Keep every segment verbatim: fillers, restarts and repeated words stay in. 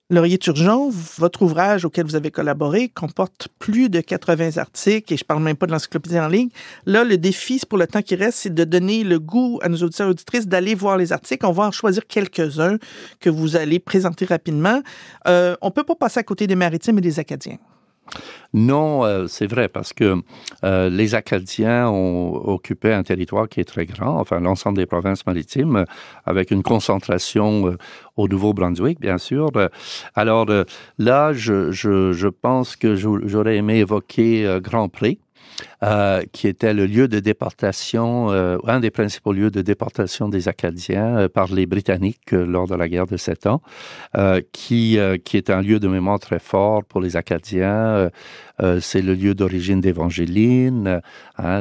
Laurier Turgeon, votre ouvrage auquel vous avez collaboré comporte plus de quatre-vingts articles, et je ne parle même pas de l'encyclopédie en ligne. Là, le défi, pour le temps qui reste, c'est de donner le goût à nos auditeurs et auditrices d'aller voir les articles. On va en choisir quelques-uns que vous allez présenter rapidement. Euh, on ne peut pas passer à côté des Maritimes et des Acadiens. Non, euh, c'est vrai, parce que euh, les Acadiens ont occupé un territoire qui est très grand, enfin l'ensemble des provinces maritimes, avec une concentration euh, au Nouveau-Brunswick, bien sûr. Alors euh, là, je, je, je pense que j'aurais aimé évoquer euh, Grand Pré, Euh, qui était le lieu de déportation, euh, un des principaux lieux de déportation des Acadiens euh, par les Britanniques euh, lors de la guerre de Sept Ans, euh, qui, euh, qui est un lieu de mémoire très fort pour les Acadiens. Euh, euh, c'est le lieu d'origine d'Évangeline, hein,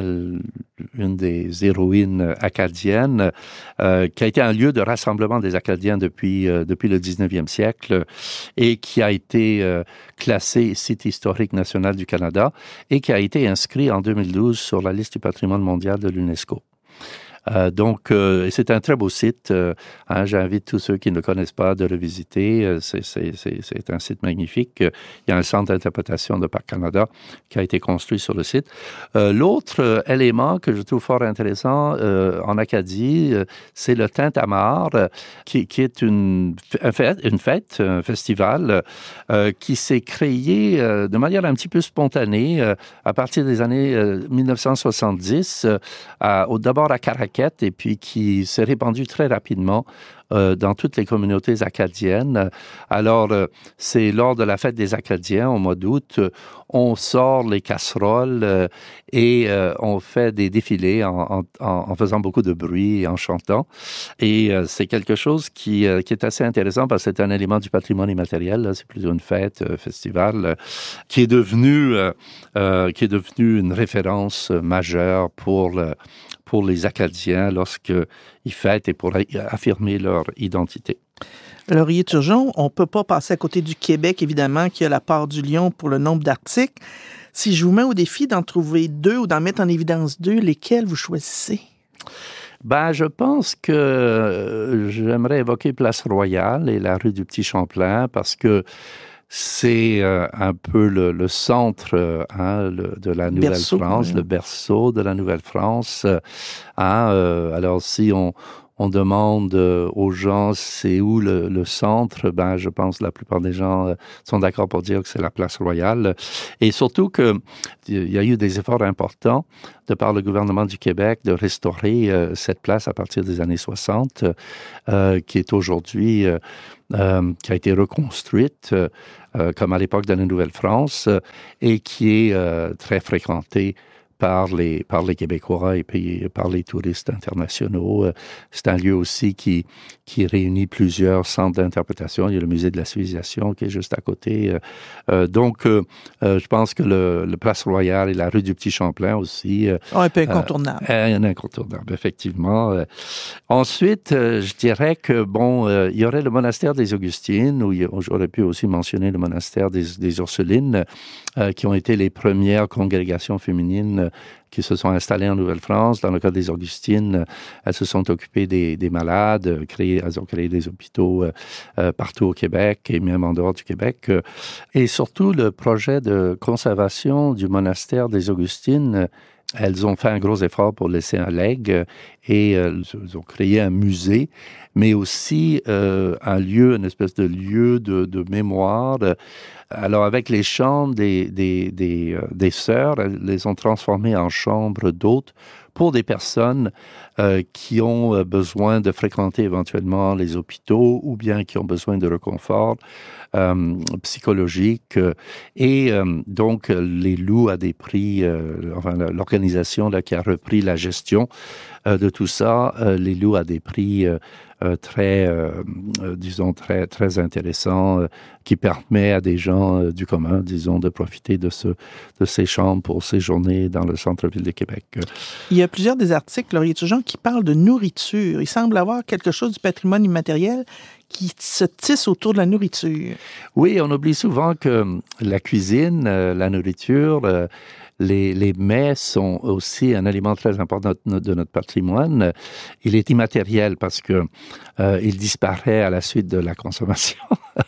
une des héroïnes acadiennes, euh, qui a été un lieu de rassemblement des Acadiens depuis, euh, depuis le dix-neuvième siècle et qui a été euh, classé site historique national du Canada et qui a été inscrit en deux mille douze sur la liste du patrimoine mondial de l'UNESCO. Euh, donc, euh, c'est un très beau site. Euh, hein, j'invite tous ceux qui ne le connaissent pas de le visiter. Euh, c'est, c'est, c'est, c'est un site magnifique. Il y a un centre d'interprétation de Parc Canada qui a été construit sur le site. Euh, l'autre euh, élément que je trouve fort intéressant euh, en Acadie, euh, c'est le Tintamarre, euh, qui, qui est une, une fête, une fête, un festival euh, qui s'est créé euh, de manière un petit peu spontanée euh, à partir des années euh, dix-neuf cent soixante-dix, euh, à, au, d'abord à Caracal, et puis qui s'est répandu très rapidement euh, dans toutes les communautés acadiennes. Alors, euh, c'est lors de la fête des Acadiens, au mois d'août, euh, on sort les casseroles euh, et euh, on fait des défilés en, en, en faisant beaucoup de bruit et en chantant. Et euh, c'est quelque chose qui, euh, qui est assez intéressant parce que c'est un élément du patrimoine immatériel. Là. C'est plutôt une fête, euh, festival, euh, qui est devenu, euh, euh, qui est devenu une référence majeure pour le pour les Acadiens lorsqu'ils fêtent et pour affirmer leur identité. Laurier Turgeon, on ne peut pas passer à côté du Québec, évidemment, qui a la part du lion pour le nombre d'articles. Si je vous mets au défi d'en trouver deux ou d'en mettre en évidence deux, lesquels vous choisissez? Ben, je pense que j'aimerais évoquer Place Royale et la rue du Petit-Champlain parce que c'est euh, un peu le, le centre euh, hein, le, de la Nouvelle-France, oui. Le berceau de la Nouvelle-France. Hein, euh, alors, si on, on demande euh, aux gens c'est où le, le centre, ben, je pense que la plupart des gens euh, sont d'accord pour dire que c'est la Place Royale. Et surtout qu'il y a eu des efforts importants de par le gouvernement du Québec de restaurer euh, cette place à partir des années soixante, euh, qui est aujourd'hui... Euh, Euh, qui a été reconstruite euh, euh, comme à l'époque de la Nouvelle-France euh, et qui est euh, très fréquentée par les, par les Québécois et puis par les touristes internationaux. C'est un lieu aussi qui, qui réunit plusieurs centres d'interprétation. Il y a le musée de la civilisation qui est juste à côté. Euh, donc, euh, je pense que le, le Place Royale et la rue du Petit-Champlain aussi... Euh, oh, un peu incontournable. Euh, un incontournable, effectivement. Euh, ensuite, euh, je dirais que, bon, euh, il y aurait le monastère des Augustines, où il, j'aurais pu aussi mentionner le monastère des, des Ursulines, euh, qui ont été les premières congrégations féminines qui se sont installées en Nouvelle-France. Dans le cas des Augustines, elles se sont occupées des, des malades, créé, elles ont créé des hôpitaux euh, partout au Québec et même en dehors du Québec. Et surtout, le projet de conservation du monastère des Augustines, elles ont fait un gros effort pour laisser un legs et euh, ils ont créé un musée, mais aussi euh, un lieu, une espèce de lieu de, de mémoire. Alors, avec les chambres des, des, des, euh, des sœurs, elles les ont transformées en chambres d'hôtes pour des personnes euh, qui ont besoin de fréquenter éventuellement les hôpitaux ou bien qui ont besoin de réconfort euh, psychologique. Et euh, donc, les louent à des prix, euh, enfin, l'organisation là, qui a repris la gestion euh, de tout ça, euh, les loue à des prix euh, euh, très, euh, euh, disons, très, très intéressants, euh, qui permet à des gens euh, du commun, disons, de profiter de, ce, de ces chambres pour séjourner dans le centre-ville de Québec. Il y a plusieurs des articles, Laurier Turgeon, qui parlent de nourriture. Il semble avoir quelque chose du patrimoine immatériel qui se tisse autour de la nourriture. Oui, on oublie souvent que la cuisine, euh, la nourriture, euh, les, les mets sont aussi un élément très important de notre, de notre patrimoine. Il est immatériel parce que euh, il disparaît à la suite de la consommation.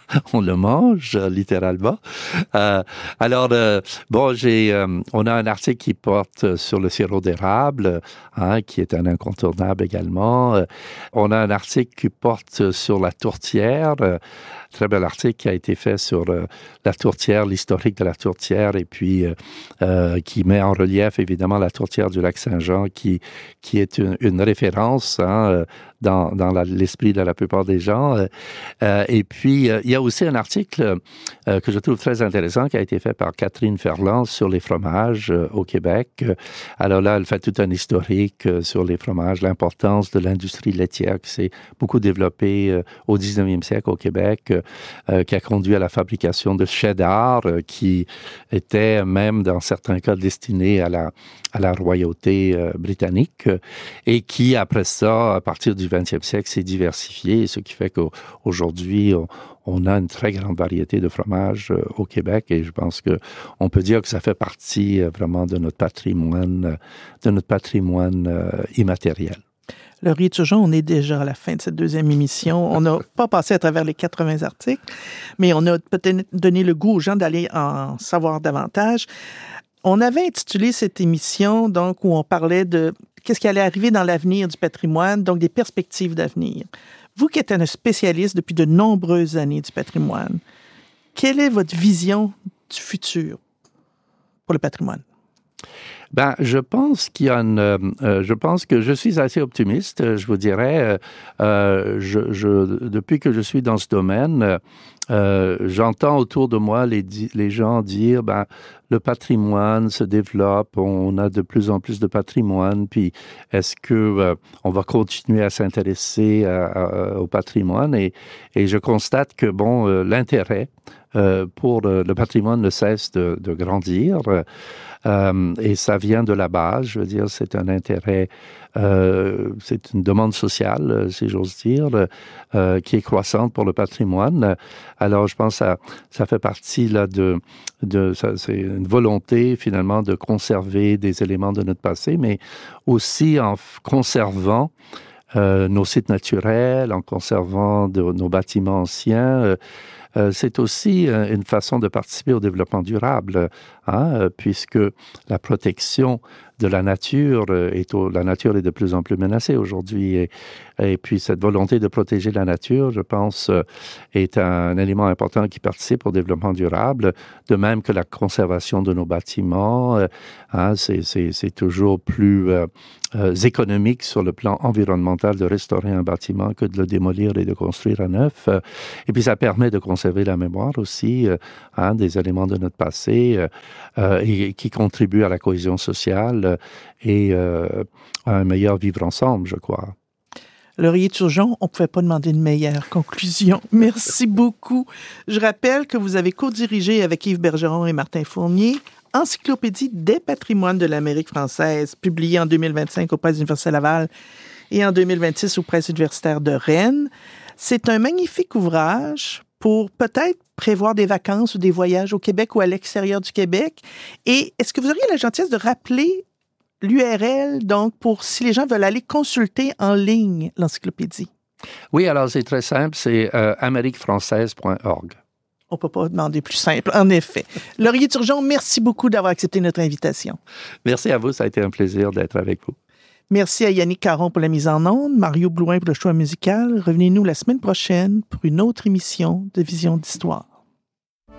on le mange littéralement. Euh, alors euh, bon, j'ai, euh, on a un article qui porte sur le sirop d'érable, hein, qui est un incontournable également. Euh, on a un article qui porte sur la tourtière. Euh, très bel article qui a été fait sur euh, la tourtière, l'historique de la tourtière, et puis euh, euh, qui met en relief évidemment la tourtière du lac Saint-Jean, qui qui est une, une référence hein, dans dans la, l'esprit de la plupart des gens. Euh, et puis euh, il y a aussi un article euh, que je trouve très intéressant qui a été fait par Catherine Ferland sur les fromages euh, au Québec. Alors là, elle fait tout un historique euh, sur les fromages, l'importance de l'industrie laitière qui s'est beaucoup développée euh, au dix-neuvième siècle au Québec. Euh, qui a conduit à la fabrication de cheddar, euh, qui était même dans certains cas destiné à la, à la royauté euh, britannique, euh, et qui, après ça, à partir du vingtième siècle, s'est diversifié, ce qui fait qu'aujourd'hui, on, on a une très grande variété de fromages euh, au Québec, et je pense que on peut dire que ça fait partie euh, vraiment de notre patrimoine, euh, de notre patrimoine euh, immatériel. Laurier Turgeon, on est déjà à la fin de cette deuxième émission. On n'a pas passé à travers les quatre-vingts articles, mais on a peut-être donné le goût aux gens d'aller en savoir davantage. On avait intitulé cette émission, donc, où on parlait de qu'est-ce qui allait arriver dans l'avenir du patrimoine, donc des perspectives d'avenir. Vous qui êtes un spécialiste depuis de nombreuses années du patrimoine, quelle est votre vision du futur pour le patrimoine? Ben, je pense qu'il y a une, euh, je pense que je suis assez optimiste, je vous dirais. Euh, je, je, depuis que je suis dans ce domaine, euh, j'entends autour de moi les, les gens dire, ben, le patrimoine se développe, on a de plus en plus de patrimoine, puis est-ce que euh, on va continuer à s'intéresser à, à, au patrimoine? Et, et je constate que, bon, euh, l'intérêt euh, pour le, le patrimoine ne cesse de, de grandir. Euh, et ça vient de la base, je veux dire, c'est un intérêt, euh, c'est une demande sociale, si j'ose dire, euh, qui est croissante pour le patrimoine. Alors, je pense que ça, ça fait partie là de, de ça, c'est une volonté finalement de conserver des éléments de notre passé, mais aussi en conservant euh, nos sites naturels, en conservant de, nos bâtiments anciens. Euh, Euh, c'est aussi euh, une façon de participer au développement durable, hein, euh, puisque la protection de la nature euh, est au, la nature est de plus en plus menacée aujourd'hui, et, et puis cette volonté de protéger la nature, je pense, euh, est un élément important qui participe au développement durable, de même que la conservation de nos bâtiments, euh, hein, c'est, c'est, c'est toujours plus euh, euh, économique sur le plan environnemental de restaurer un bâtiment que de le démolir et de construire à neuf, euh, et puis ça permet de conserver la mémoire aussi, euh, hein, des éléments de notre passé, euh, euh, et qui contribuent à la cohésion sociale euh, et euh, à un meilleur vivre ensemble, je crois. Laurier Turgeon, on ne pouvait pas demander une meilleure conclusion. Merci beaucoup. Je rappelle que vous avez co-dirigé avec Yves Bergeron et Martin Fournier Encyclopédie des patrimoines de l'Amérique française, publiée en deux mille vingt-cinq aux Presses universitaires Laval et en deux mille vingt-six aux Presses universitaires de Rennes. C'est un magnifique ouvrage pour peut-être prévoir des vacances ou des voyages au Québec ou à l'extérieur du Québec. Et est-ce que vous auriez la gentillesse de rappeler l'U R L, donc, pour si les gens veulent aller consulter en ligne l'encyclopédie? Oui, alors c'est très simple, c'est euh, amérique française point org. On ne peut pas demander plus simple, en effet. Laurier Turgeon, merci beaucoup d'avoir accepté notre invitation. Merci à vous, ça a été un plaisir d'être avec vous. Merci à Yannick Caron pour la mise en onde, Mario Blouin pour le choix musical. Revenez-nous la semaine prochaine pour une autre émission de Vision d'Histoire.